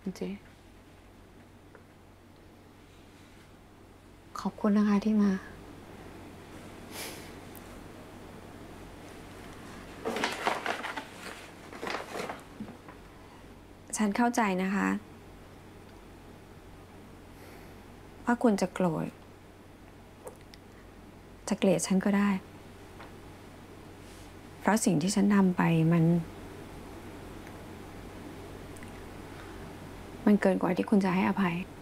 เจ๊ขอบคุณนะคะที่มา ฉันเข้าใจนะคะว่าคุณจะโกรธจะเกลียดฉันก็ได้ เพราะสิ่งที่ฉันทำไปมันเกินกว่าที่คุณจะให้อภัย